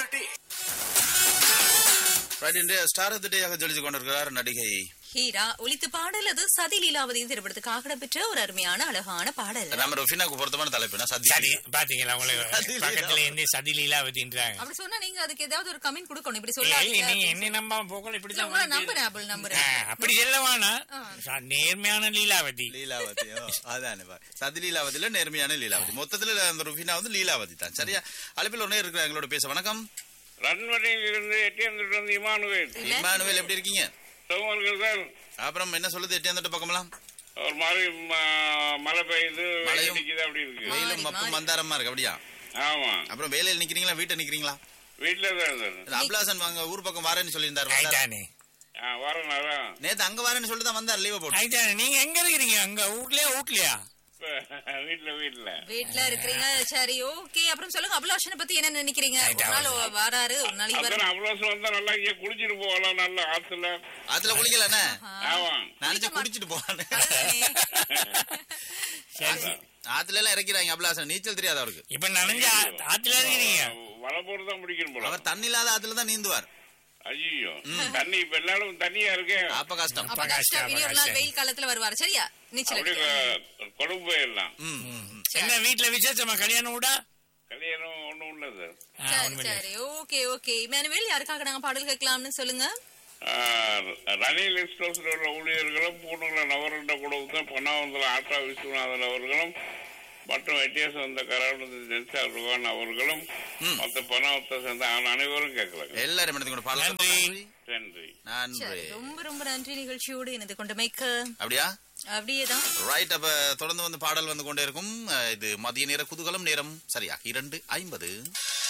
the day. Star of the டேயாக ஜொலிச்சு கொண்டிருக்கிறார் நடிகை ஹீரா. ஒலித்து பாடல் அது சதி லீலாவதியின் திரைப்படத்துக்காக பெற்ற ஒரு அருமையான அழகான பாடல். நம்ம ருஃபினாக்கு பொருத்தமான தலைப்புனா சதி. பாத்தீங்களா உங்களுக்கு பக்கத்துல இருந்து சதி லீலாவதின்றாங்க. அப்படி சொன்னா நீங்க அதுக்கு ஏதாவது ஒரு கமெண்ட் கொடுக்கணும். இப்படி சொல்லாதீங்க. நீங்க என்ன நம்பாம போகல இப்படி தான் நம்புறேன். அப்படி சொல்லவானா நேர்மையான லீலாவதி. அதானே சதி லீலாவதியில நேர்மையான லீலாவதி. மொத்தத்துல அந்த ருஃபினா வந்து லீலாவதி தான். சரியா? அழைப்பில் ஒன்னே இருக்கிற எங்களோட பேச. வணக்கம். ரன்வரையில் இருந்து எட்டியாந்துட்டு வந்து இமானுவேல் எப்படி இருக்கீங்க? சார். அப்புறம் என்ன சொல்லுது எட்டியாந்துட்டு பக்கம்லாம்? ஒரு மாதிரி மழை பெய்யுது, மழையும் அப்படி இருக்கு. வெயிலும் மப்பும் மந்தாரமா இருக்கு. அப்படியா? ஆமா. அப்புறம் வேலையில் நிக்கிறீங்களா வீட்டை நிக்கிறீங்களா? வீட்டுல தான். அப்லாசன் வாங்க ஊர் பக்கம் வாரேன்னு சொல்லியிருந்தாரு. வரேன். நேத்து அங்க வாரேன்னு சொல்லிட்டு தான் வந்தார் லீவ் போட்டு. நீங்க எங்க இருக்கிறீங்க? அங்க வீட்லயா? வீட்ல இருக்கிறீங்க. சரி, ஓகே. அப்புறம் சொல்லுங்க, அபிலாஷனை பத்தி என்ன நினைக்கிறீங்க? ஒரு நாள் வராரு, ஒரு நாளைக்கு அபிலாஷன் வந்தா நல்லா குளிச்சிட்டு போகலாம். நல்லா ஆத்துல குளிக்கலானே. நினைச்சு குடிச்சிட்டு போவானே. ஆத்துல எல்லாம் இறக்கிறாங்க அபிலாஷன். நீச்சல் தெரியாது அவருக்கு. இப்ப நனைஞ்ச ஆத்துல இருக்கிறீங்க. வலை போட்டுதான் முடிக்கணும் போல. அவர் தண்ணி இல்லாத ஆத்துலதான் நீந்துவார். ஐயோ, தண்ணி இப்ப எல்லாரும் தண்ணியா இருக்கு. அப்ப கஷ்டம். வெயில் காலத்துல வருவாரு. சரியா? நீச்சல் கொழும்பு போயிடலாம். என்ன வீட்டுல விசேஷமா? கல்யாணம் விடா? கல்யாணம் ஒண்ணும் இல்ல சார். சரி, ஓகே ஓகே. இமானுவேல், யாருக்காக நாங்க பாடல் கேட்கலாம்னு சொல்லுங்க. ரணில் எக்ஸ்பிரஸ்ல உள்ள ஊழியர்களும் பூணுங்கள நவரண்ட குடும்பத்தின் பொன்னாவந்தல ஆட்டா விஸ்வநாதன் அவர்களும் மற்றும் வெட்டியாசம் வந்த கராவணி ஜென்சா ருகான் அவர்களும் மற்ற பணத்தை சேர்ந்த அனைவரும் கேட்கலாம். எல்லாரும் நன்றி. ரொம்ப ரொம்ப நன்றி நிகழ்ச்சியோடு இணைந்து கொண்டமைக்க. அப்படியா? அப்படியேதான். ரைட். அப்ப தொடர்ந்து வந்து பாடல் வந்து கொண்டே இருக்கும். இது மதிய நேர குதூகலம். நேரம் சரியா 2:50.